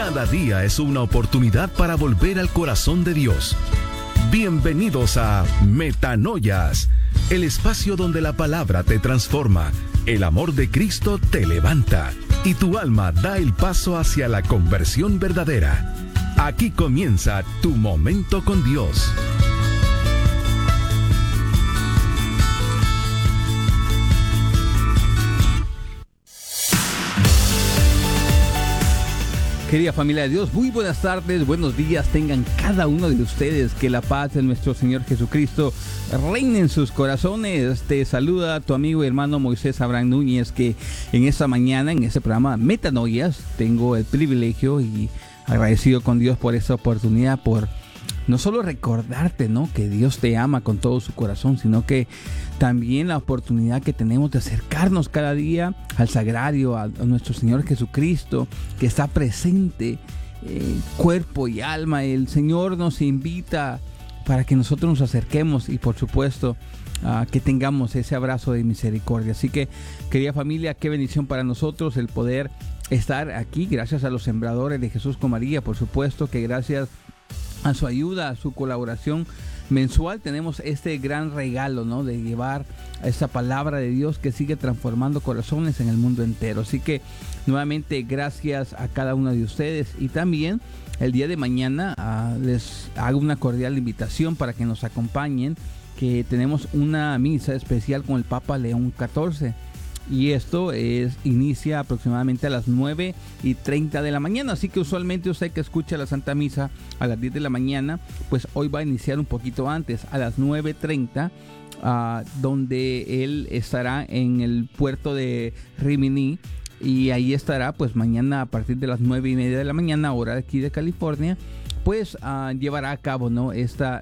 Cada día es una oportunidad para volver al corazón de Dios. Bienvenidos a Metanoias, el espacio donde la palabra te transforma, el amor de Cristo te levanta y tu alma da el paso hacia la conversión verdadera. Aquí comienza tu momento con Dios. Querida familia de Dios, muy buenas tardes, buenos días tengan cada uno de ustedes. Que la paz de nuestro Señor Jesucristo reine en sus corazones. Te saluda tu amigo y hermano Moisés Abraham Núñez, que en esta mañana, en este programa Metanoias, tengo el privilegio y agradecido con Dios por esta oportunidad, por no solo recordarte, ¿no?, que Dios te ama con todo su corazón, sino que también la oportunidad que tenemos de acercarnos cada día al sagrario, a nuestro Señor Jesucristo, que está presente cuerpo y alma. El Señor nos invita para que nosotros nos acerquemos y, por supuesto, que tengamos ese abrazo de misericordia. Así que, querida familia, qué bendición para nosotros el poder estar aquí, gracias a los sembradores de Jesús con María, por supuesto, que gracias a su ayuda, a su colaboración mensual, tenemos este gran regalo, ¿no?, de llevar esta palabra de Dios que sigue transformando corazones en el mundo entero. Así que nuevamente gracias a cada uno de ustedes, y también el día de mañana les hago una cordial invitación para que nos acompañen, que tenemos una misa especial con el Papa León XIV. Y esto inicia aproximadamente a las 9:30 de la mañana. Así que usualmente usted que escucha la Santa Misa a las 10 de la mañana, pues hoy va a iniciar un poquito antes, a las 9:30, donde él estará en el puerto de Rimini. Y ahí estará pues mañana a partir de las 9:30 de la mañana, hora de aquí de California, pues llevará a cabo, ¿no?, esta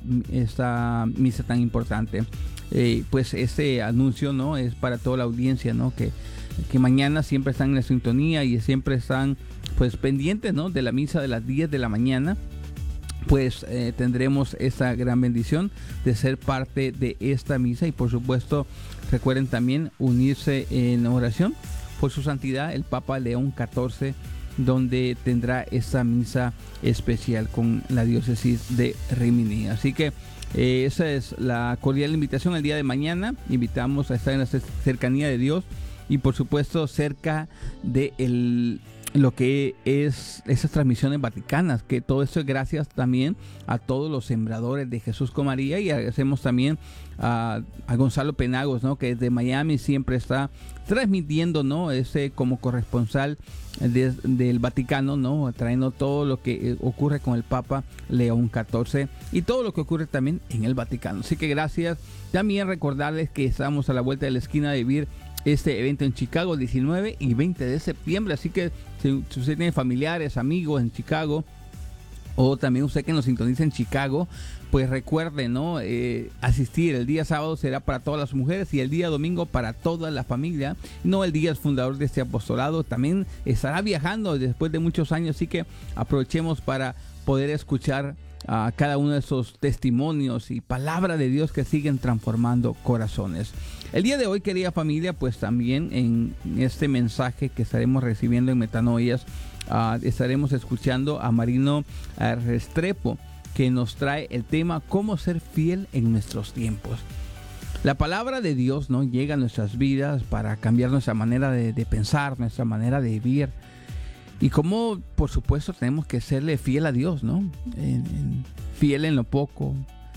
misa tan importante. Pues este anuncio, ¿no?, es para toda la audiencia, ¿no?, que mañana siempre están en la sintonía y siempre están pues pendientes, ¿no?, de la misa de las 10 de la mañana. Pues tendremos esta gran bendición de ser parte de esta misa, y por supuesto recuerden también unirse en oración por su santidad el Papa León XIV, donde tendrá esta misa especial con la diócesis de Rimini. Así que esa es la cordial invitación el día de mañana. Invitamos a estar en la cercanía de Dios y, por supuesto, cerca de lo que es esas transmisiones vaticanas, que todo esto es gracias también a todos los sembradores de Jesús con María, y agradecemos también a Gonzalo Penagos, ¿no?, que desde Miami siempre está transmitiendo, ¿no?, como corresponsal del Vaticano, ¿no?, trayendo todo lo que ocurre con el Papa León XIV y todo lo que ocurre también en el Vaticano. Así que gracias. También recordarles que estamos a la vuelta de la esquina de vivir este evento en Chicago, 19 y 20 de septiembre. Así que si usted tiene familiares, amigos en Chicago, o también usted que nos sintoniza en Chicago, pues recuerde, ¿no?, asistir. El día sábado será para todas las mujeres y el día domingo para toda la familia. No, el día es fundador de este apostolado. También estará viajando después de muchos años, así que aprovechemos para poder escuchar a cada uno de esos testimonios y palabra de Dios que siguen transformando corazones. El día de hoy, querida familia, pues también en este mensaje que estaremos recibiendo en Metanoias, estaremos escuchando a Marino Restrepo, que nos trae el tema cómo ser fiel en nuestros tiempos. La palabra de Dios, ¿no?, llega a nuestras vidas para cambiar nuestra manera de pensar, nuestra manera de vivir, y cómo, por supuesto, tenemos que serle fiel a Dios, ¿no? Fiel en lo poco,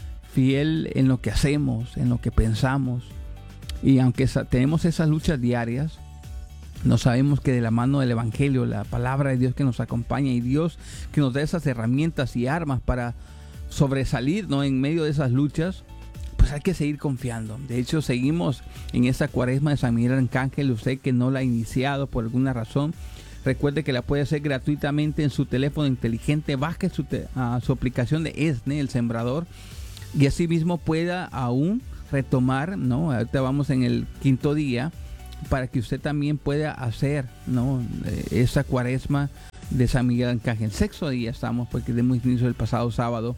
fiel en lo que hacemos, en lo que pensamos. Y aunque tenemos esas luchas diarias, no sabemos que de la mano del Evangelio, la palabra de Dios que nos acompaña y Dios que nos da esas herramientas y armas para sobresalir, ¿no?, en medio de esas luchas, pues hay que seguir confiando. De hecho, seguimos en esta cuaresma de San Miguel Arcángel. Usted que no la ha iniciado por alguna razón, recuerde que la puede hacer gratuitamente en su teléfono inteligente. Baje su aplicación de ESNE, el Sembrador, y así mismo pueda aún retomar, ¿no? Ahorita vamos en el 5º día, para que usted también pueda hacer, ¿no?, esa cuaresma de San Miguel Arcángel. 6º día estamos, porque demos inicio el pasado sábado.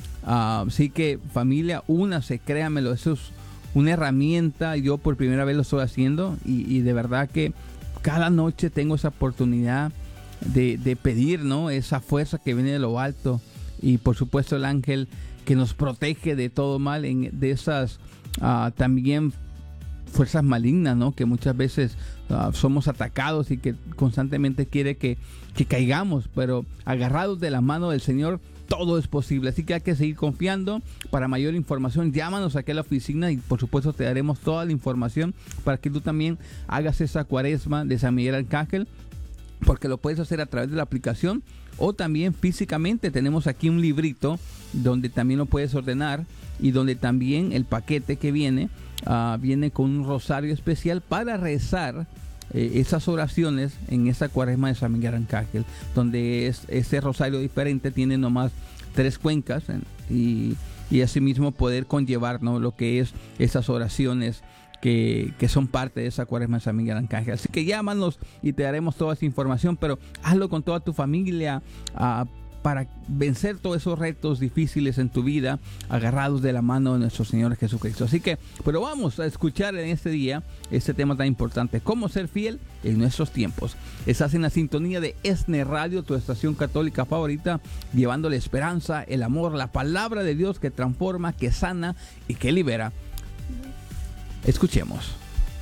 Así que, familia, únase, créamelo, eso es una herramienta. Yo por primera vez lo estoy haciendo y de verdad que cada noche tengo esa oportunidad de pedir, ¿no?, esa fuerza que viene de lo alto, y por supuesto el ángel que nos protege de todo mal, de esas también fuerzas malignas, ¿no?, que muchas veces somos atacados y que constantemente quiere que caigamos, pero agarrados de la mano del Señor todo es posible. Así que hay que seguir confiando. Para mayor información, llámanos aquí a la oficina y por supuesto te daremos toda la información para que tú también hagas esa cuaresma de San Miguel Arcángel, porque lo puedes hacer a través de la aplicación o también físicamente. Tenemos aquí un librito donde también lo puedes ordenar, y donde también el paquete que viene con un rosario especial para rezar esas oraciones en esa cuaresma de San Miguel Arcángel, donde ese rosario diferente tiene nomás 3 cuencas, y asimismo poder conllevar, ¿no?, lo que es esas oraciones que son parte de esa cuaresma de San Miguel Arcángel. Así que llámanos y te daremos toda esa información, pero hazlo con toda tu familia para vencer todos esos retos difíciles en tu vida, agarrados de la mano de nuestro Señor Jesucristo. Así que, pero vamos a escuchar en este día este tema tan importante: cómo ser fiel en nuestros tiempos. Estás en la sintonía de ESNE Radio, tu estación católica favorita, llevándole esperanza, el amor, la palabra de Dios que transforma, que sana y que libera. Escuchemos.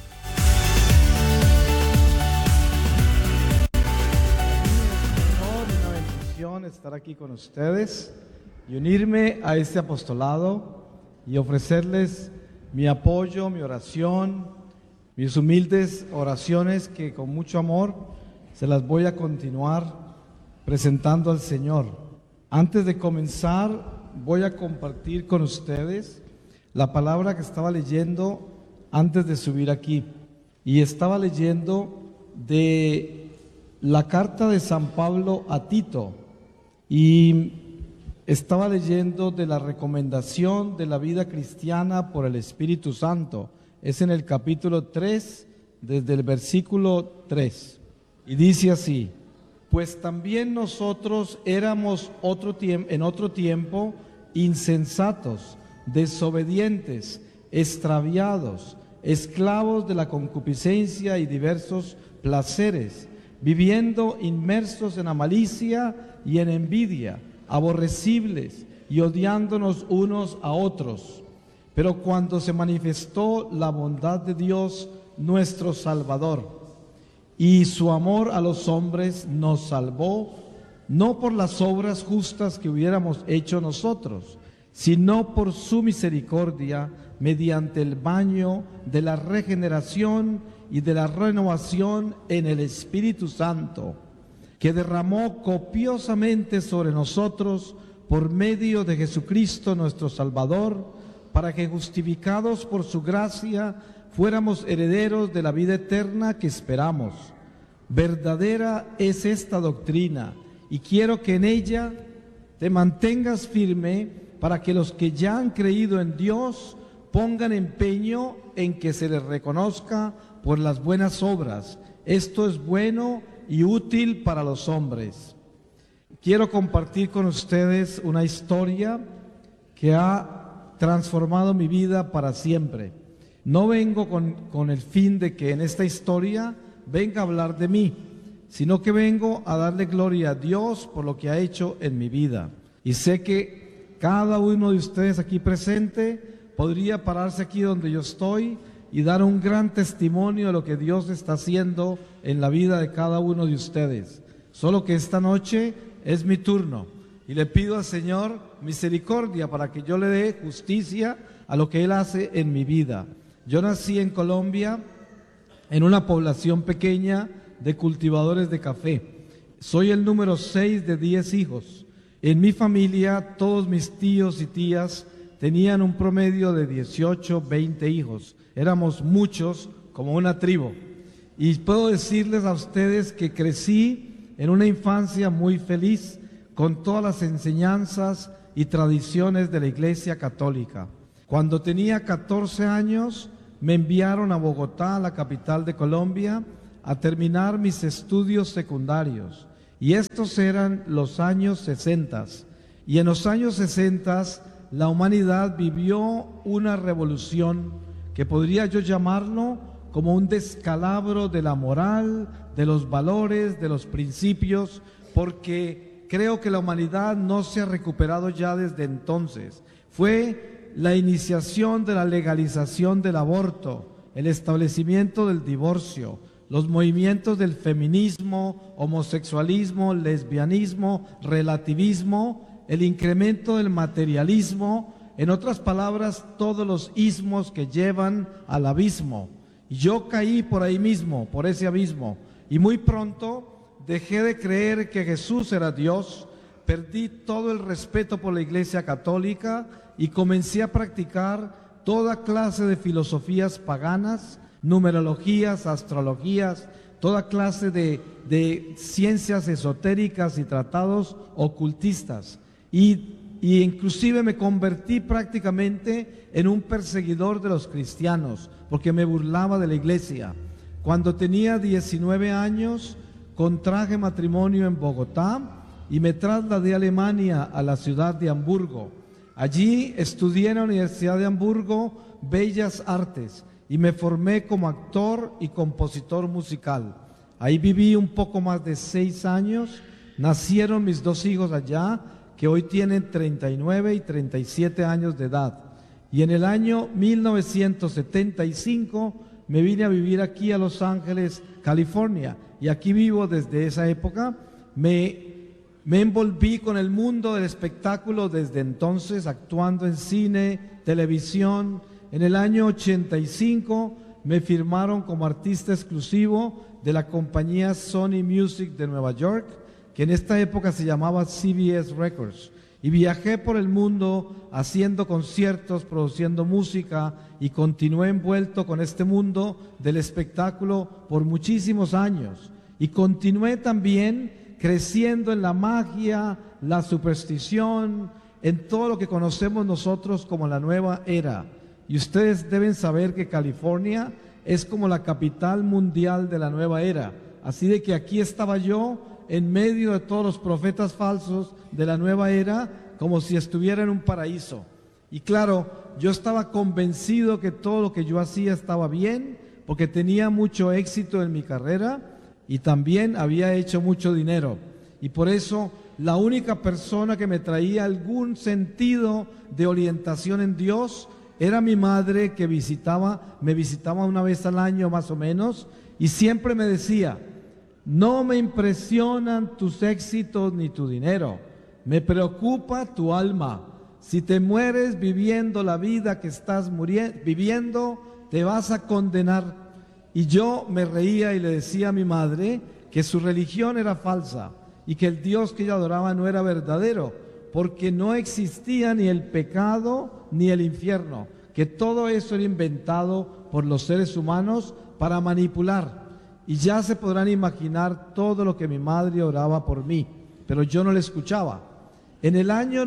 Estar aquí con ustedes y unirme a este apostolado y ofrecerles mi apoyo, mi oración, mis humildes oraciones que con mucho amor se las voy a continuar presentando al Señor. Antes de comenzar, voy a compartir con ustedes la palabra que estaba leyendo antes de subir aquí, y estaba leyendo de la carta de San Pablo a Tito. Y estaba leyendo de la recomendación de la vida cristiana por el Espíritu Santo. Es en el capítulo 3, desde el versículo 3. Y dice así: pues también nosotros éramos en otro tiempo insensatos, desobedientes, extraviados, esclavos de la concupiscencia y diversos placeres, viviendo inmersos en la malicia y en envidia, aborrecibles y odiándonos unos a otros. Pero cuando se manifestó la bondad de Dios nuestro Salvador y su amor a los hombres, nos salvó, no por las obras justas que hubiéramos hecho nosotros, sino por su misericordia, mediante el baño de la regeneración y de la renovación en el Espíritu Santo, que derramó copiosamente sobre nosotros por medio de Jesucristo nuestro Salvador, para que, justificados por su gracia, fuéramos herederos de la vida eterna que esperamos. Verdadera es esta doctrina, y quiero que en ella te mantengas firme, para que los que ya han creído en Dios pongan empeño en que se les reconozca por las buenas obras. Esto es bueno y útil para los hombres. Quiero compartir con ustedes una historia que ha transformado mi vida para siempre. No vengo con el fin de que en esta historia venga a hablar de mí, sino que vengo a darle gloria a Dios por lo que ha hecho en mi vida. Y sé que cada uno de ustedes aquí presente podría pararse aquí donde yo estoy y dar un gran testimonio de lo que Dios está haciendo en la vida de cada uno de ustedes. Solo que esta noche es mi turno y le pido al Señor misericordia para que yo le dé justicia a lo que Él hace en mi vida. Yo nací en Colombia, en una población pequeña de cultivadores de café. Soy el número 6 de 10 hijos. En mi familia, todos mis tíos y tías tenían un promedio de 18, 20 hijos. Éramos muchos, como una tribu. Y puedo decirles a ustedes que crecí en una infancia muy feliz, con todas las enseñanzas y tradiciones de la Iglesia Católica. Cuando tenía 14 años, me enviaron a Bogotá, la capital de Colombia, a terminar mis estudios secundarios. Y estos eran los años 60. Y en los años 60 la humanidad vivió una revolución que podría yo llamarlo como un descalabro de la moral, de los valores, de los principios, porque creo que la humanidad no se ha recuperado ya desde entonces. Fue la iniciación de la legalización del aborto, el establecimiento del divorcio, los movimientos del feminismo, homosexualismo, lesbianismo, relativismo, el incremento del materialismo, en otras palabras, todos los ismos que llevan al abismo. Y yo caí por ahí mismo, por ese abismo, y muy pronto dejé de creer que Jesús era Dios, perdí todo el respeto por la Iglesia Católica y comencé a practicar toda clase de filosofías paganas, numerologías, astrologías, toda clase de ciencias esotéricas y tratados ocultistas. Y inclusive me convertí prácticamente en un perseguidor de los cristianos, porque me burlaba de la iglesia. Cuando tenía 19 años, contraje matrimonio en Bogotá y me trasladé a Alemania, a la ciudad de Hamburgo. Allí estudié en la Universidad de Hamburgo Bellas Artes y me formé como actor y compositor musical. Ahí viví un poco más de 6 años, nacieron mis 2 hijos allá, que hoy tienen 39 y 37 años de edad. Y en el año 1975 me vine a vivir aquí a Los Ángeles, California, y aquí vivo desde esa época. Me envolví con el mundo del espectáculo desde entonces, actuando en cine, televisión. En el año 85 me firmaron como artista exclusivo de la compañía Sony Music de Nueva York, que en esta época se llamaba CBS Records. Y viajé por el mundo haciendo conciertos, produciendo música, y continué envuelto con este mundo del espectáculo por muchísimos años. Y continué también creciendo en la magia, la superstición, en todo lo que conocemos nosotros como la nueva era. Y ustedes deben saber que California es como la capital mundial de la nueva era. Así de que aquí estaba yo en medio de todos los profetas falsos de la nueva era, como si estuviera en un paraíso. Y claro, yo estaba convencido que todo lo que yo hacía estaba bien, porque tenía mucho éxito en mi carrera y también había hecho mucho dinero. Y por eso la única persona que me traía algún sentido de orientación en Dios era mi madre, que me visitaba una vez al año más o menos, y siempre me decía: no me impresionan tus éxitos ni tu dinero, me preocupa tu alma. Si te mueres viviendo la vida que estás viviendo, te vas a condenar. Y yo me reía y le decía a mi madre que su religión era falsa y que el Dios que ella adoraba no era verdadero, porque no existía ni el pecado ni el infierno, que todo eso era inventado por los seres humanos para manipular. Y ya se podrán imaginar todo lo que mi madre oraba por mí, pero yo no le escuchaba. En el año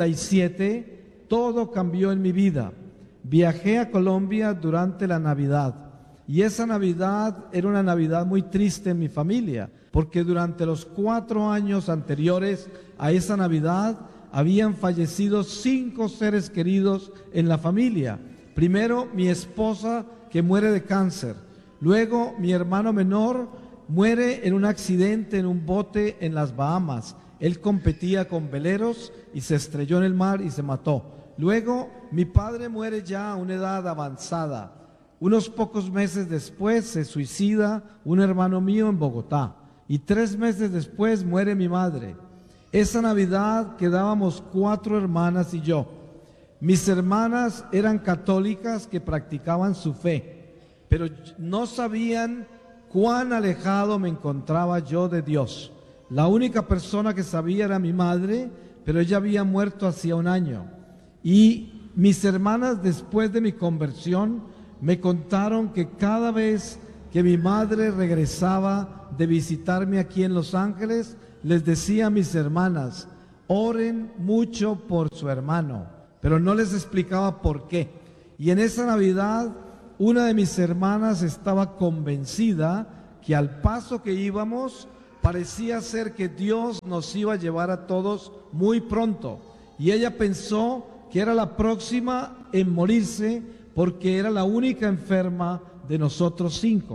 97 todo cambió en mi vida. Viajé a Colombia durante la Navidad, y esa Navidad era una Navidad muy triste en mi familia, porque durante los 4 años anteriores a esa Navidad habían fallecido 5 seres queridos en la familia. Primero, mi esposa, que muere de cáncer. Luego, mi hermano menor muere en un accidente en un bote en las Bahamas. Él competía con veleros y se estrelló en el mar y se mató. Luego, mi padre muere ya a una edad avanzada. Unos pocos meses después se suicida un hermano mío en Bogotá. Y 3 meses después muere mi madre. Esa Navidad quedábamos 4 hermanas y yo. Mis hermanas eran católicas que practicaban su fe, pero no sabían cuán alejado me encontraba yo de Dios. La única persona que sabía era mi madre, pero ella había muerto hacía 1 año. Y mis hermanas, después de mi conversión, me contaron que cada vez que mi madre regresaba de visitarme aquí en Los Ángeles, les decía a mis hermanas: oren mucho por su hermano, pero no les explicaba por qué. Y en esa Navidad, una de mis hermanas estaba convencida que al paso que íbamos, parecía ser que Dios nos iba a llevar a todos muy pronto. Y ella pensó que era la próxima en morirse, porque era la única enferma de nosotros 5.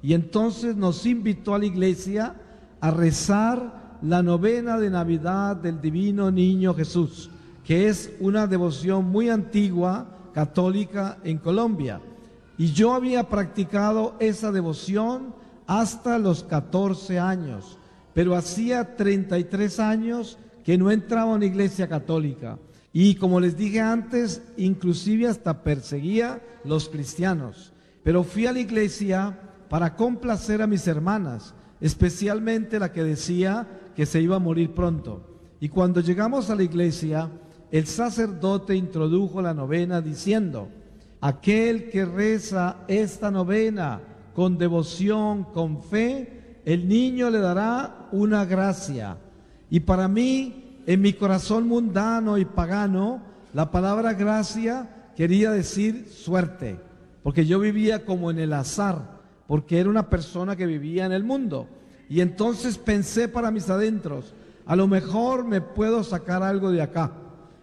Y entonces nos invitó a la iglesia a rezar la novena de Navidad del Divino Niño Jesús, que es una devoción muy antigua, católica en Colombia. Y yo había practicado esa devoción hasta los 14 años, pero hacía 33 años que no entraba a una iglesia católica. Y como les dije antes, inclusive hasta perseguía los cristianos. Pero fui a la iglesia para complacer a mis hermanas, especialmente la que decía que se iba a morir pronto. Y cuando llegamos a la iglesia, el sacerdote introdujo la novena diciendo: aquel que reza esta novena con devoción, con fe, el niño le dará una gracia. Y para mí, en mi corazón mundano y pagano, la palabra gracia quería decir suerte, porque yo vivía como en el azar, porque era una persona que vivía en el mundo. Y entonces pensé para mis adentros, a lo mejor me puedo sacar algo de acá.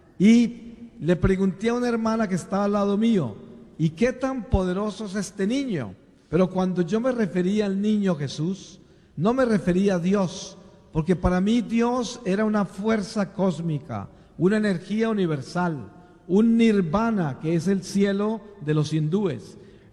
Y le pregunté a una hermana que estaba al lado mío: ¿y qué tan poderoso es este niño? Pero cuando yo me refería al niño Jesús, no me refería a Dios, porque para mí Dios era una fuerza cósmica, una energía universal, un nirvana, que es el cielo de los hindúes.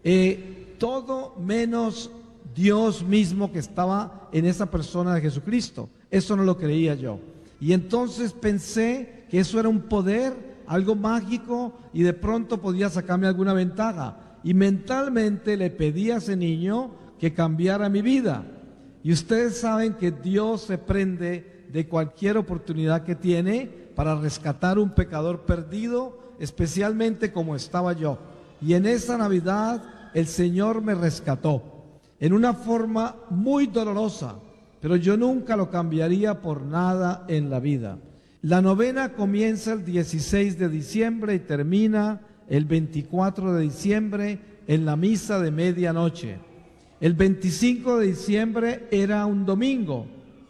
Todo menos Dios mismo que estaba en esa persona de Jesucristo. Eso no lo creía yo. Y entonces pensé que eso era un poder, algo mágico, y de pronto podía sacarme alguna ventaja. Y mentalmente le pedí a ese niño que cambiara mi vida. Y ustedes saben que Dios se prende de cualquier oportunidad que tiene para rescatar un pecador perdido, especialmente como estaba yo. Y en esa Navidad el Señor me rescató en una forma muy dolorosa, pero yo nunca lo cambiaría por nada en la vida. La novena comienza el 16 de diciembre y termina el 24 de diciembre en la misa de medianoche. El 25 de diciembre era un domingo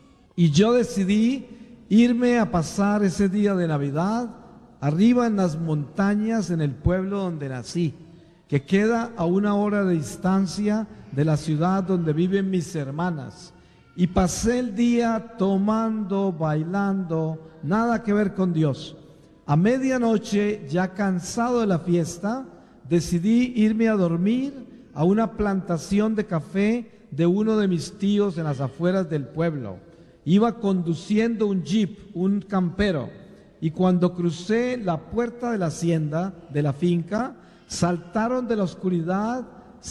y yo decidí irme a pasar ese día de Navidad arriba en las montañas en el pueblo donde nací, que queda a 1 hora de distancia de la ciudad donde viven mis hermanas. Y pasé el día tomando, bailando, nada que ver con Dios. A medianoche, ya cansado de la fiesta, decidí irme a dormir a una plantación de café de uno de mis tíos en las afueras del pueblo. Iba conduciendo un jeep, un campero, y cuando crucé la puerta de la hacienda, de la finca, saltaron de la oscuridad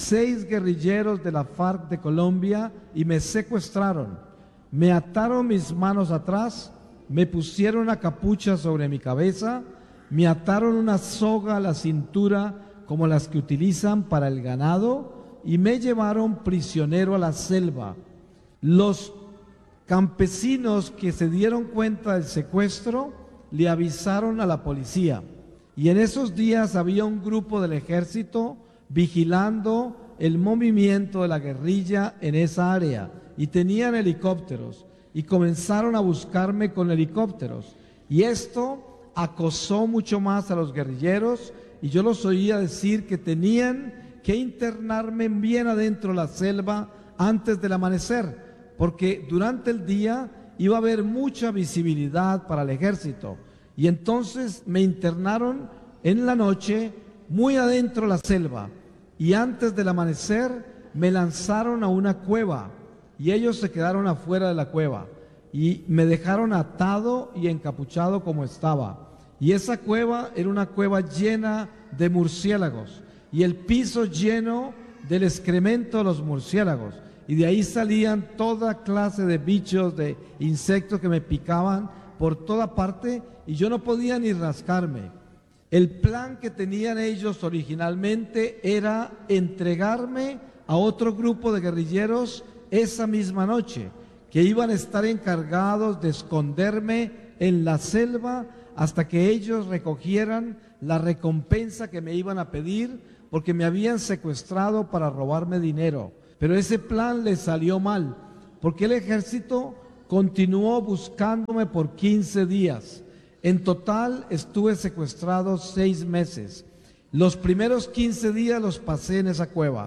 6 guerrilleros de la FARC de Colombia y me secuestraron. Me ataron mis manos atrás, me pusieron una capucha sobre mi cabeza, me ataron una soga a la cintura como las que utilizan para el ganado y me llevaron prisionero a la selva. Los campesinos que se dieron cuenta del secuestro le avisaron a la policía. Y en esos días había un grupo del ejército vigilando el movimiento de la guerrilla en esa área y tenían helicópteros y comenzaron a buscarme con helicópteros. Y esto acosó mucho más a los guerrilleros y yo los oía decir que tenían que internarme bien adentro de la selva antes del amanecer, porque durante el día iba a haber mucha visibilidad para el ejército. Y entonces me internaron en la noche muy adentro de la selva y antes del amanecer me lanzaron a una cueva y ellos se quedaron afuera de la cueva y me dejaron atado y encapuchado como estaba. Y esa cueva era una cueva llena de murciélagos y el piso lleno del excremento de los murciélagos, y de ahí salían toda clase de bichos, de insectos que me picaban por toda parte y yo no podía ni rascarme. El plan que tenían ellos originalmente era entregarme a otro grupo de guerrilleros esa misma noche, que iban a estar encargados de esconderme en la selva hasta que ellos recogieran la recompensa que me iban a pedir, porque me habían secuestrado para robarme dinero. Pero ese plan les salió mal, porque el ejército continuó buscándome por 15 días. En total estuve secuestrado 6 meses. Los primeros 15 días los pasé en esa cueva.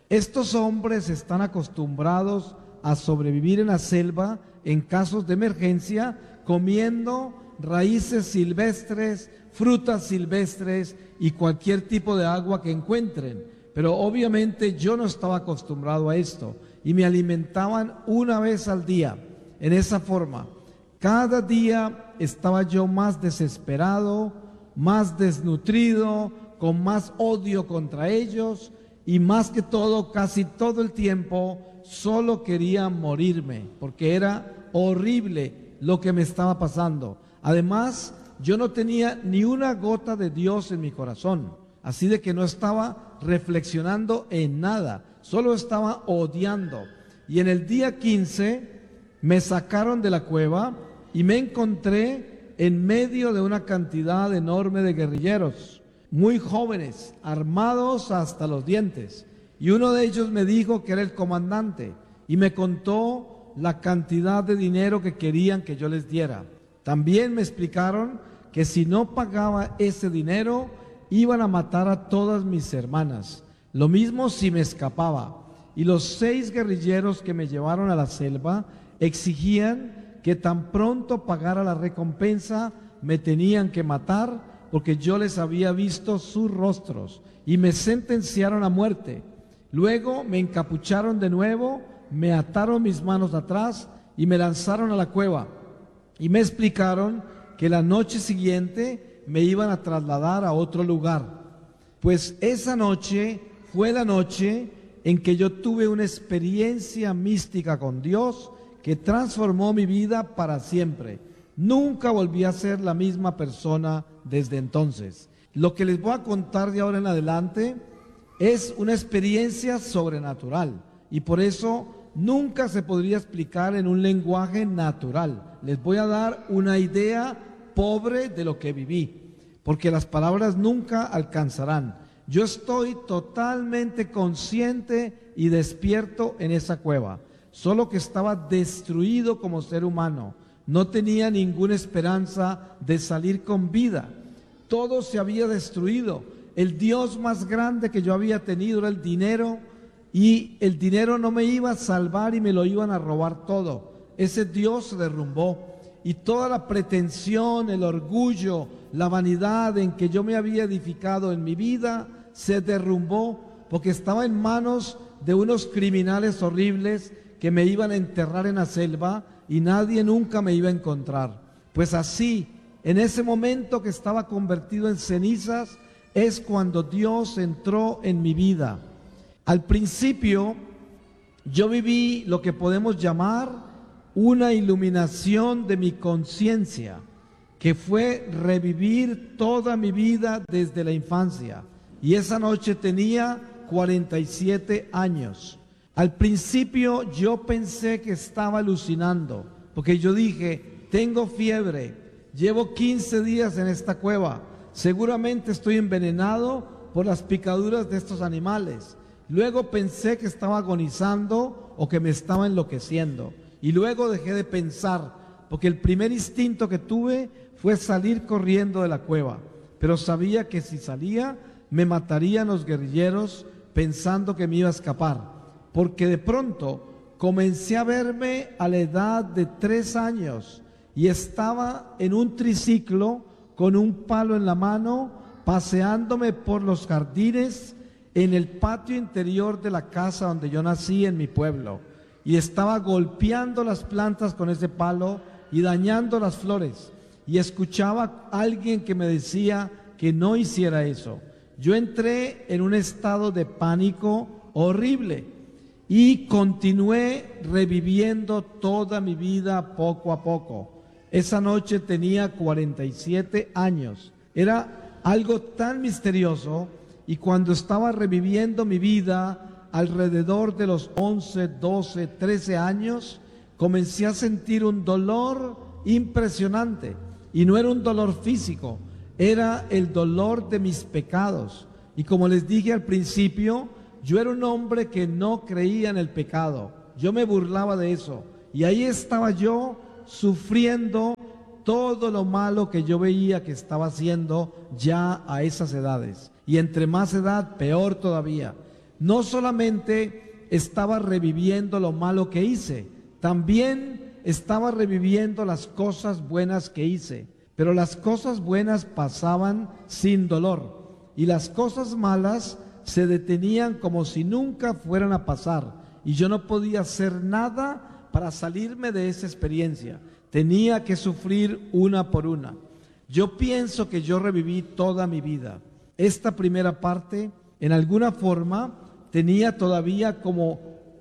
Estos hombres están acostumbrados a sobrevivir en la selva en casos de emergencia, comiendo raíces silvestres, frutas silvestres y cualquier tipo de agua que encuentren. Pero obviamente yo no estaba acostumbrado a esto y me alimentaban una vez al día en esa forma. Cada día estaba yo más desesperado, más desnutrido, con más odio contra ellos y más que todo, casi todo el tiempo, solo quería morirme porque era horrible lo que me estaba pasando. Además, yo no tenía ni una gota de Dios en mi corazón, así de que no estaba reflexionando en nada, solo estaba odiando. Y en el día 15 me sacaron de la cueva y me encontré en medio de una cantidad enorme de guerrilleros, muy jóvenes, armados hasta los dientes. Y uno de ellos me dijo que era el comandante y me contó la cantidad de dinero que querían que yo les diera. También me explicaron que si no pagaba ese dinero, iban a matar a todas mis hermanas. Lo mismo si me escapaba. Y los 6 guerrilleros que me llevaron a la selva exigían que tan pronto pagara la recompensa, me tenían que matar porque yo les había visto sus rostros y me sentenciaron a muerte. Luego me encapucharon de nuevo, me ataron mis manos atrás y me lanzaron a la cueva. Y me explicaron que la noche siguiente me iban a trasladar a otro lugar. Pues esa noche fue la noche en que yo tuve una experiencia mística con Dios que transformó mi vida para siempre. Nunca volví a ser la misma persona desde entonces. Lo que les voy a contar de ahora en adelante es una experiencia sobrenatural y por eso nunca se podría explicar en un lenguaje natural. Les voy a dar una idea pobre de lo que viví, porque las palabras nunca alcanzarán. Yo estoy totalmente consciente y despierto en esa cueva, solo que estaba destruido como ser humano. No tenía ninguna esperanza de salir con vida. Todo se había destruido. El Dios más grande que yo había tenido era el dinero, y el dinero no me iba a salvar y me lo iban a robar todo. Ese Dios se derrumbó y toda la pretensión, el orgullo, la vanidad en que yo me había edificado en mi vida se derrumbó porque estaba en manos de unos criminales horribles que me iban a enterrar en la selva y nadie nunca me iba a encontrar. Pues así, en ese momento que estaba convertido en cenizas, es cuando Dios entró en mi vida. Al principio, yo viví lo que podemos llamar una iluminación de mi conciencia, que fue revivir toda mi vida desde la infancia. Y esa noche tenía 47 años. Al principio yo pensé que estaba alucinando, porque yo dije, tengo fiebre, llevo 15 días en esta cueva, seguramente estoy envenenado por las picaduras de estos animales. Luego pensé que estaba agonizando o que me estaba enloqueciendo. Y luego dejé de pensar, porque el primer instinto que tuve fue salir corriendo de la cueva. Pero sabía que si salía, me matarían los guerrilleros pensando que me iba a escapar. Porque de pronto comencé a verme a la edad de 3 años y estaba en un triciclo con un palo en la mano, paseándome por los jardines en el patio interior de la casa donde yo nací en mi pueblo, y estaba golpeando las plantas con ese palo y dañando las flores, y escuchaba a alguien que me decía que no hiciera eso. Yo entré en un estado de pánico horrible y continué reviviendo toda mi vida poco a poco. Esa noche tenía 47 años. Era algo tan misterioso, y cuando estaba reviviendo mi vida, alrededor de los 11, 12, 13 años, comencé a sentir un dolor impresionante. Y no era un dolor físico, era el dolor de mis pecados. Y como les dije al principio, yo era un hombre que no creía en el pecado. Yo me burlaba de eso. Y ahí estaba yo sufriendo todo lo malo que yo veía que estaba haciendo ya a esas edades. Y entre más edad, peor todavía. No solamente estaba reviviendo lo malo que hice, también estaba reviviendo las cosas buenas que hice. Pero las cosas buenas pasaban sin dolor y las cosas malas se detenían como si nunca fueran a pasar. Y yo no podía hacer nada para salirme de esa experiencia. Tenía que sufrir una por una. Yo pienso que yo reviví toda mi vida. Esta primera parte, en alguna forma, tenía todavía como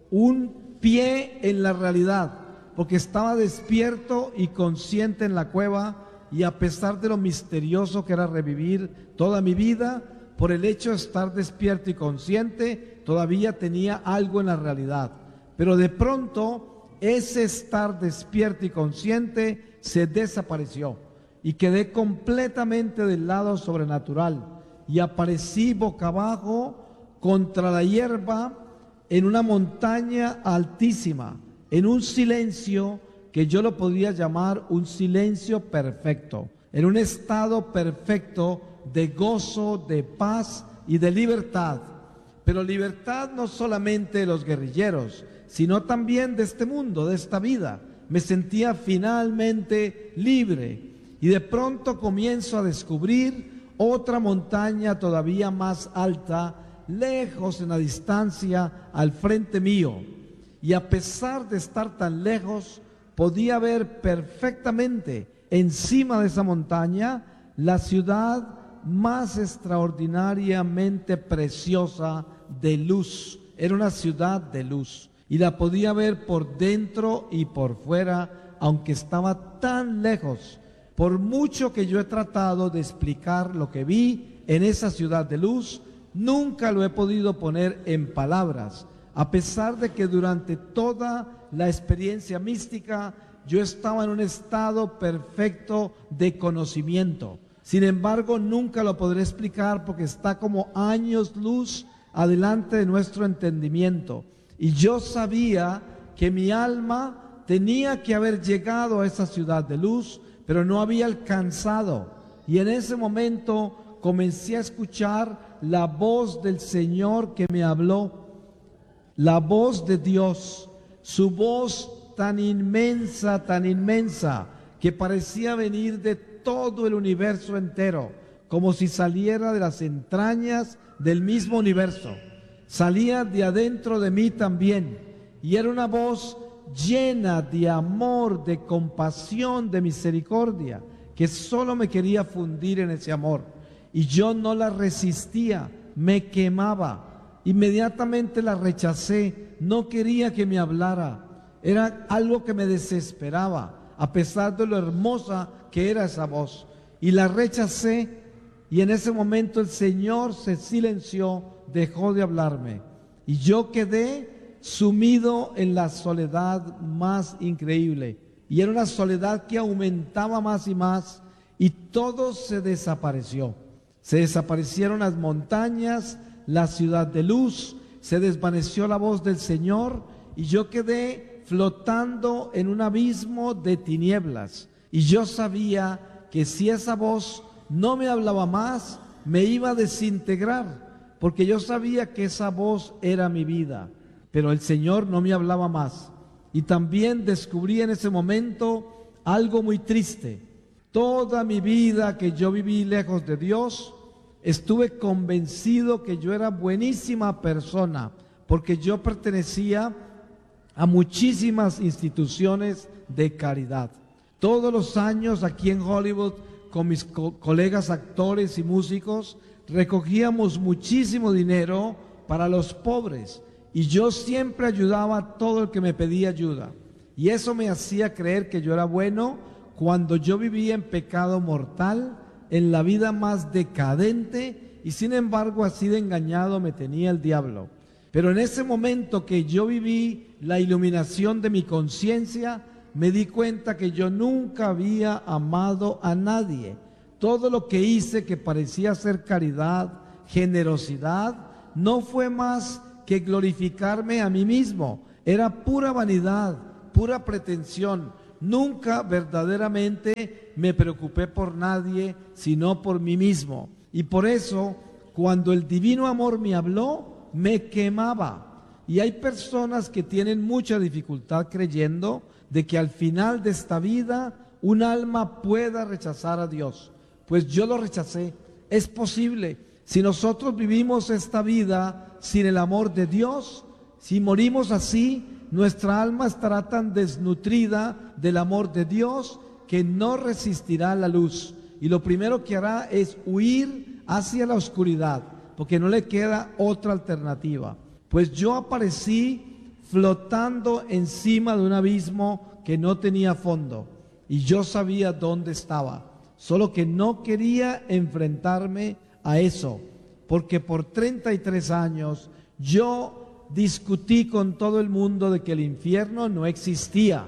un pie en la realidad, porque estaba despierto y consciente en la cueva, y a pesar de lo misterioso que era revivir toda mi vida, por el hecho de estar despierto y consciente, todavía tenía algo en la realidad. Pero de pronto, ese estar despierto y consciente se desapareció y quedé completamente del lado sobrenatural y aparecí boca abajo contra la hierba en una montaña altísima, en un silencio que yo lo podía llamar un silencio perfecto, en un estado perfecto de gozo, de paz y de libertad. Pero libertad no solamente de los guerrilleros, sino también de este mundo, de esta vida. Me sentía finalmente libre y de pronto comienzo a descubrir otra montaña todavía más alta, lejos en la distancia al frente mío. Y a pesar de estar tan lejos, podía ver perfectamente encima de esa montaña la ciudad más extraordinariamente preciosa de luz. Era una ciudad de luz y la podía ver por dentro y por fuera, aunque estaba tan lejos. Por mucho que yo he tratado de explicar lo que vi en esa ciudad de luz, nunca lo he podido poner en palabras, a pesar de que durante toda la experiencia mística yo estaba en un estado perfecto de conocimiento. Sin embargo, nunca lo podré explicar porque está como años luz adelante de nuestro entendimiento. Y yo sabía que mi alma tenía que haber llegado a esa ciudad de luz, pero no había alcanzado. Y en ese momento comencé a escuchar la voz del Señor que me habló, la voz de Dios, su voz tan inmensa, que parecía venir de todo el universo entero, como si saliera de las entrañas del mismo universo. Salía de adentro de mí también, y era una voz llena de amor, de compasión, de misericordia, que solo me quería fundir en ese amor. Y yo no la resistía, me quemaba. Inmediatamente la rechacé, no quería que me hablara. Era algo que me desesperaba, a pesar de lo hermosa que era esa voz. Y la rechacé, y en ese momento el Señor se silenció, dejó de hablarme. Y yo quedé sumido en la soledad más increíble. Y era una soledad que aumentaba más y más, y todo se desapareció. Se desaparecieron las montañas, la ciudad de luz, se desvaneció la voz del Señor, y yo quedé flotando en un abismo de tinieblas. Y yo sabía que si esa voz no me hablaba más, me iba a desintegrar, porque yo sabía que esa voz era mi vida. Pero el Señor no me hablaba más. Y también descubrí en ese momento algo muy triste. Toda mi vida que yo viví lejos de Dios, estuve convencido que yo era buenísima persona, porque yo pertenecía a muchísimas instituciones de caridad. Todos los años aquí en Hollywood, con mis colegas actores y músicos, recogíamos muchísimo dinero para los pobres. Y yo siempre ayudaba a todo el que me pedía ayuda. Y eso me hacía creer que yo era bueno cuando yo vivía en pecado mortal, en la vida más decadente, y sin embargo así de engañado me tenía el diablo. Pero en ese momento que yo viví la iluminación de mi conciencia, me di cuenta que yo nunca había amado a nadie. Todo lo que hice que parecía ser caridad, generosidad, no fue más que glorificarme a mí mismo. Era pura vanidad, pura pretensión. Nunca verdaderamente me preocupé por nadie, sino por mí mismo. Y por eso, cuando el divino amor me habló, me quemaba. Y hay personas que tienen mucha dificultad creyendo de que al final de esta vida un alma pueda rechazar a Dios. Pues yo lo rechacé. Es posible. Si nosotros vivimos esta vida sin el amor de Dios, si morimos así, nuestra alma estará tan desnutrida del amor de Dios que no resistirá la luz. Y lo primero que hará es huir hacia la oscuridad, porque no le queda otra alternativa. Pues yo aparecí flotando encima de un abismo que no tenía fondo, y yo sabía dónde estaba, solo que no quería enfrentarme a eso, porque por 33 años yo discutí con todo el mundo de que el infierno no existía.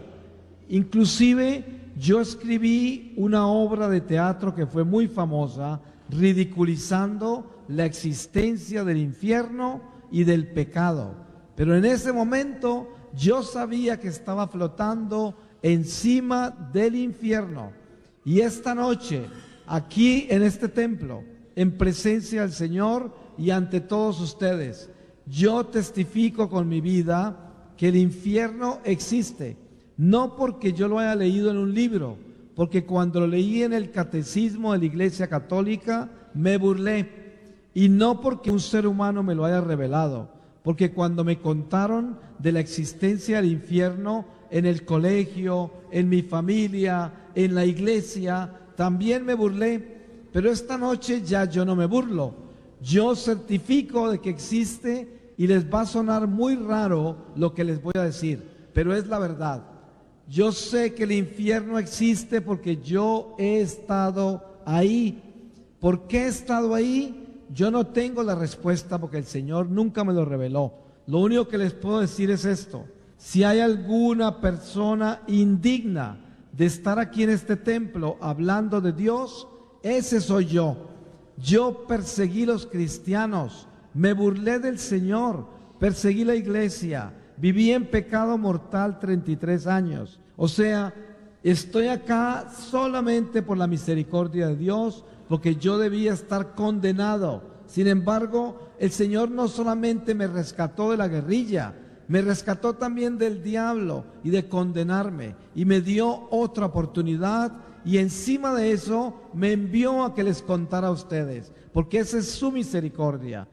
Inclusive yo escribí una obra de teatro que fue muy famosa, ridiculizando la existencia del infierno y del pecado. Pero en ese momento yo sabía que estaba flotando encima del infierno. Y esta noche, aquí en este templo, en presencia del Señor y ante todos ustedes, yo testifico con mi vida que el infierno existe. No porque yo lo haya leído en un libro, porque cuando lo leí en el catecismo de la Iglesia Católica me burlé, y no porque un ser humano me lo haya revelado, porque cuando me contaron de la existencia del infierno en el colegio, en mi familia, en la iglesia, también me burlé. Pero esta noche ya yo no me burlo, yo certifico de que existe, y les va a sonar muy raro lo que les voy a decir, pero es la verdad. Yo sé que el infierno existe porque yo he estado ahí. ¿Por qué he estado ahí? Yo no tengo la respuesta porque el Señor nunca me lo reveló. Lo único que les puedo decir es esto: si hay alguna persona indigna de estar aquí en este templo hablando de Dios, ese soy yo. Yo perseguí los cristianos, me burlé del Señor, perseguí la iglesia, viví en pecado mortal 33 años. O sea, estoy acá solamente por la misericordia de Dios, porque yo debía estar condenado. Sin embargo, el Señor no solamente me rescató de la guerrilla, me rescató también del diablo y de condenarme, y me dio otra oportunidad, y encima de eso me envió a que les contara a ustedes, porque esa es su misericordia.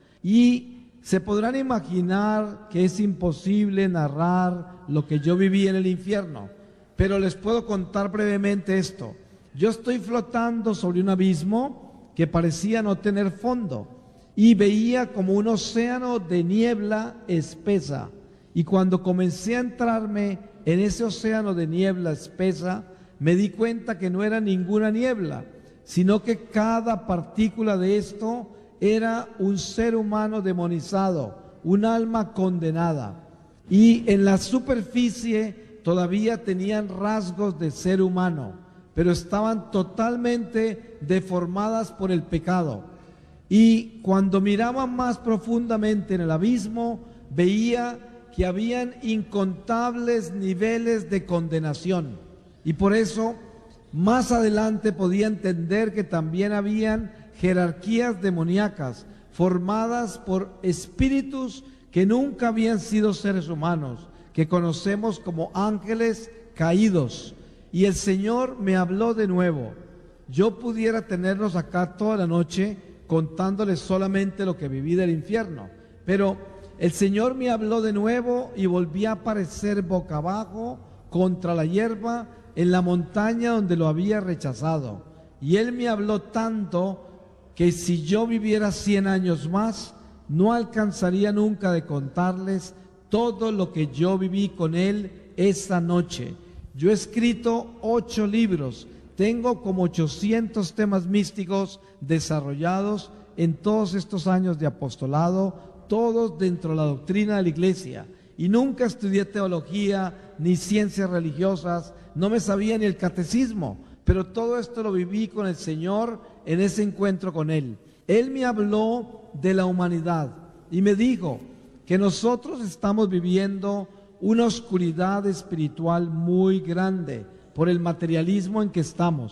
Y se podrán imaginar que es imposible narrar lo que yo viví en el infierno, pero les puedo contar brevemente esto. Yo estoy flotando sobre un abismo que parecía no tener fondo, y veía como un océano de niebla espesa. Y cuando comencé a entrarme en ese océano de niebla espesa, me di cuenta que no era ninguna niebla, sino que cada partícula de esto era un ser humano demonizado, un alma condenada. Y en la superficie todavía tenían rasgos de ser humano, pero estaban totalmente deformadas por el pecado. Y cuando miraba más profundamente en el abismo, veía que habían incontables niveles de condenación. Y por eso, más adelante podía entender que también habían jerarquías demoníacas formadas por espíritus que nunca habían sido seres humanos, que conocemos como ángeles caídos. Y el Señor me habló de nuevo. Yo pudiera tenerlos acá toda la noche contándoles solamente lo que viví del infierno, pero el Señor me habló de nuevo y volví a aparecer boca abajo contra la hierba en la montaña donde lo había rechazado. Y Él me habló tanto que si yo viviera 100 años más, no alcanzaría nunca de contarles todo lo que yo viví con Él esa noche. Yo he escrito 8 libros, tengo como 800 temas místicos desarrollados en todos estos años de apostolado, todos dentro de la doctrina de la iglesia. Y nunca estudié teología ni ciencias religiosas, no me sabía ni el catecismo, pero todo esto lo viví con el Señor en ese encuentro con Él. Él me habló de la humanidad y me dijo que nosotros estamos viviendo una oscuridad espiritual muy grande por el materialismo en que estamos.